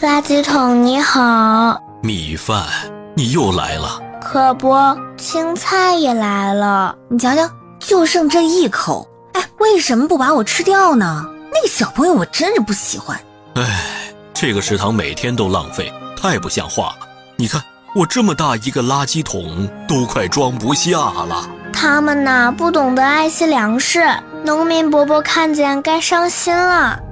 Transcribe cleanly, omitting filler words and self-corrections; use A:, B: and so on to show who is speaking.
A: 垃圾桶你好。
B: 米饭，你又来了。
A: 可不，青菜也来了。
C: 你瞧瞧，就剩这一口，为什么不把我吃掉呢？那个小朋友我真是不喜欢。
B: 这个食堂每天都浪费，太不像话了。你看我这么大一个垃圾桶都快装不下了。
A: 他们不懂得爱惜粮食，农民伯伯看见该伤心了。